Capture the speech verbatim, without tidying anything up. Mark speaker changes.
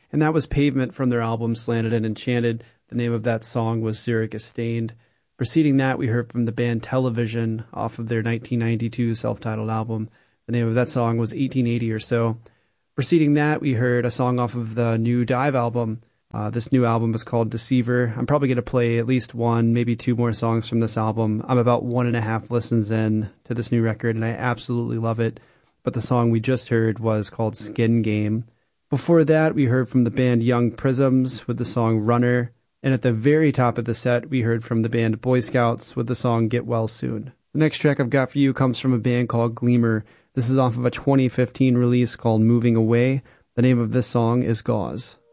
Speaker 1: and that was Pavement from their album Slanted and Enchanted. The name of that song was Syracuse Stained. Preceding that, we heard from the band Television off of their nineteen ninety-two self-titled album. The name of that song was eighteen eighty or so. Preceding that, we heard a song off of the new Dive album. Uh, this new album is called Deceiver. I'm probably going to play at least one, maybe two more songs from this album. I'm about one and a half listens in to this new record, and I absolutely love it. But the song we just heard was called Skin Game. Before that, we heard from the band Young Prisms with the song Runner. And at the very top of the set, we heard from the band Boy Scouts with the song Get Well Soon. The next track I've got for you comes from a band called Gleamer. This is off of a twenty fifteen release called Moving Away. The name of this song is Gauze.